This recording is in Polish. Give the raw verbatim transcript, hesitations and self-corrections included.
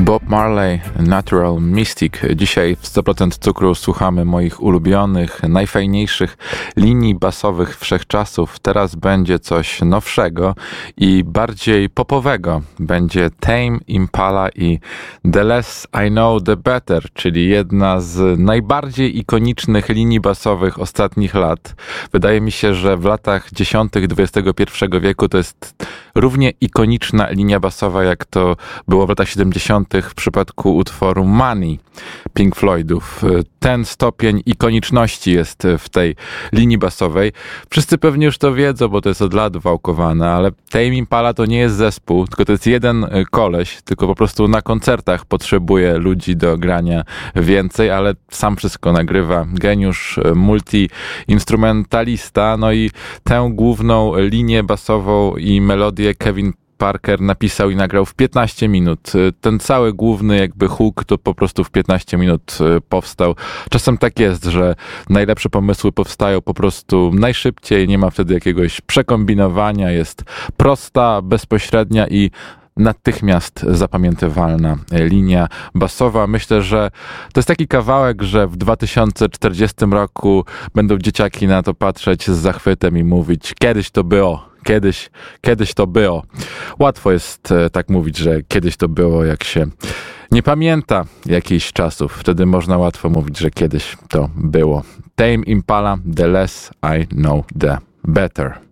Bob Marley, Natural Mystic. Dzisiaj w sto procent cukru słuchamy moich ulubionych, najfajniejszych linii basowych wszechczasów. Teraz będzie coś nowszego i bardziej popowego. Będzie Tame Impala i The Less I Know The Better, czyli jedna z najbardziej ikonicznych linii basowych ostatnich lat. Wydaje mi się, że w latach dziesiątych dwudziestego pierwszego wieku to jest równie ikoniczna linia basowa, jak to było w latach siedemdziesiątych w przypadku utworu Money Pink Floydów. Ten stopień ikoniczności jest w tej linii basowej. Wszyscy pewnie już to wiedzą, bo to jest od lat wałkowane, ale Tame Impala to nie jest zespół, tylko to jest jeden koleś, tylko po prostu na koncertach potrzebuje ludzi do grania więcej, ale sam wszystko nagrywa. Geniusz, multi-instrumentalista, no i tę główną linię basową i melodię Kevin Parker napisał i nagrał w piętnaście minut. Ten cały główny jakby hook to po prostu w piętnaście minut powstał. Czasem tak jest, że najlepsze pomysły powstają po prostu najszybciej, nie ma wtedy jakiegoś przekombinowania, jest prosta, bezpośrednia i natychmiast zapamiętywalna linia basowa. Myślę, że to jest taki kawałek, że w dwa tysiące czterdziestym roku będą dzieciaki na to patrzeć z zachwytem i mówić: kiedyś to było. Kiedyś, kiedyś to było. Łatwo jest tak mówić, że kiedyś to było, jak się nie pamięta jakichś czasów. Wtedy można łatwo mówić, że kiedyś to było. Tame Impala, The Less I Know The Better.